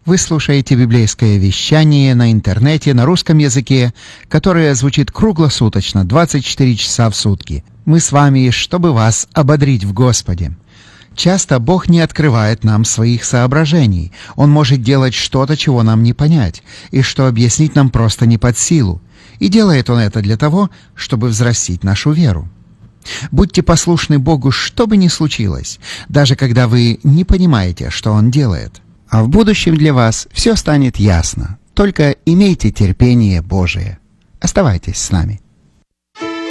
Вы слушаете библейское вещание на интернете на русском языке, которое звучит круглосуточно, 24 часа в сутки. Мы с вами, чтобы вас ободрить в Господе. Часто Бог не открывает нам своих соображений. Он может делать что-то, чего нам не понять, и что объяснить нам просто не под силу. И делает Он это для того, чтобы взрастить нашу веру. Будьте послушны Богу, что бы ни случилось, даже когда вы не понимаете, что Он делает. А в будущем для вас все станет ясно. Только имейте терпение Божие. Оставайтесь с нами.